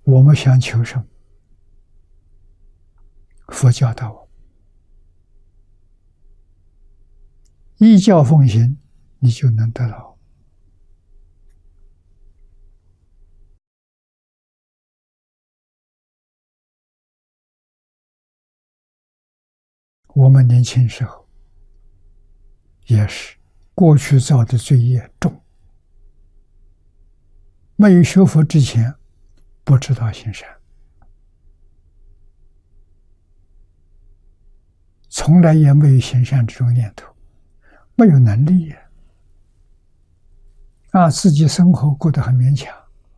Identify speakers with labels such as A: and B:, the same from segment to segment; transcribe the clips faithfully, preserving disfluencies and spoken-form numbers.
A: 我们想求什么？佛教导我，依教奉行，你就能得到。我们年轻时候也是，过去造的罪业重，没有学佛之前，不知道行善，从来也没有行善这种念头，没有能力呀，啊，自己生活过得很勉强，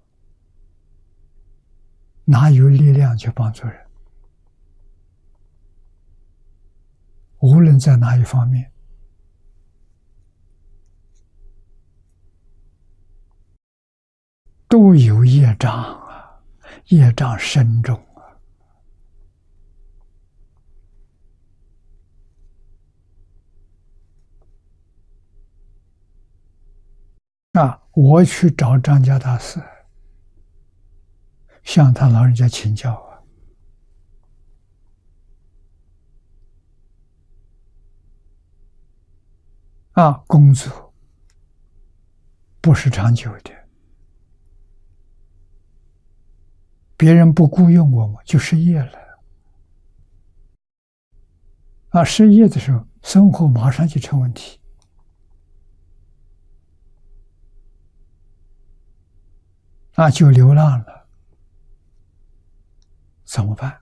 A: 哪有力量去帮助人？无论在哪一方面，都有业障啊，业障深重啊！啊，我去找张家大师，向他老人家请教啊。啊，工作不是长久的，别人不雇佣我们就失业了。啊，失业的时候，生活马上就成问题。啊，就流浪了，怎么办？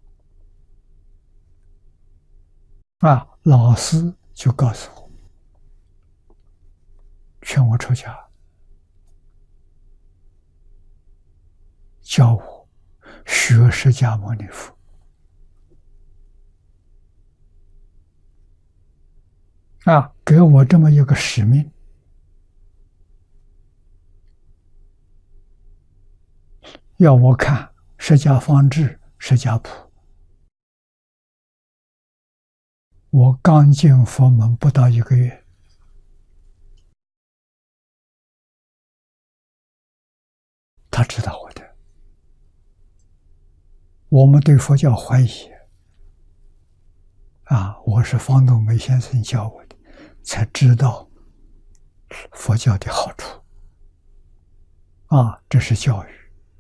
A: 啊，老师就告诉我，劝我出家，教我学释迦牟尼佛。啊，给我这么一个使命，要我看释迦方志、释迦谱。我刚进佛门不到一个月，他知道我的。我们对佛教怀疑啊，我是方东梅先生教我的，才知道佛教的好处啊，这是教育。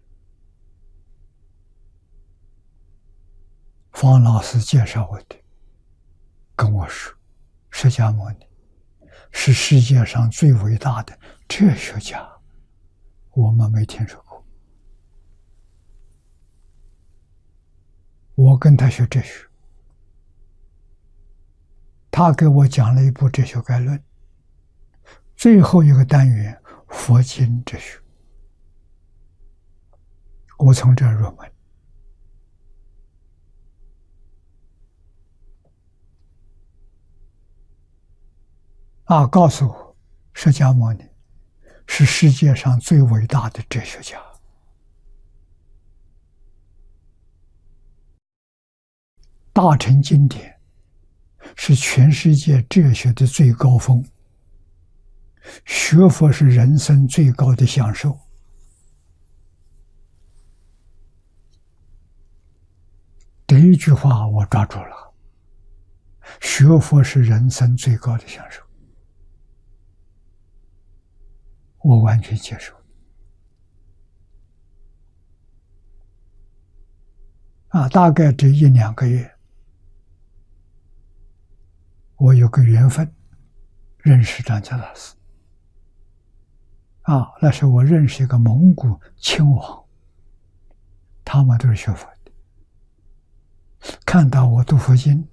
A: 方老师介绍我的，跟我说，释迦牟尼是世界上最伟大的哲学家，我们没听说过。我跟他学哲学，他给我讲了一部哲学概论，最后一个单元佛经哲学，我从这入门。啊，告诉我，释迦牟尼是世界上最伟大的哲学家。大乘经典是全世界哲学的最高峰，学佛是人生最高的享受。这一句话我抓住了，学佛是人生最高的享受。我完全接受。啊，大概这一两个月，我有个缘分认识张家大师。啊，那时我认识一个蒙古亲王，他们都是学佛的。看到我读佛经，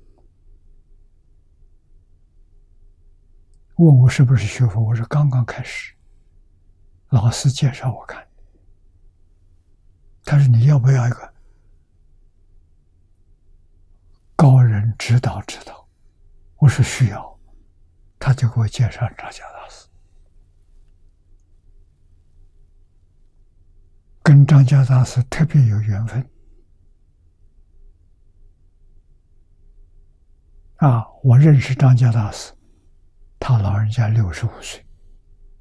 A: 问我是不是学佛，我说刚刚开始。老师介绍我看，他说你要不要一个高人指导指导？我说需要，他就给我介绍张家大师。跟张家大师特别有缘分。啊，我认识张家大师，他老人家六十五岁。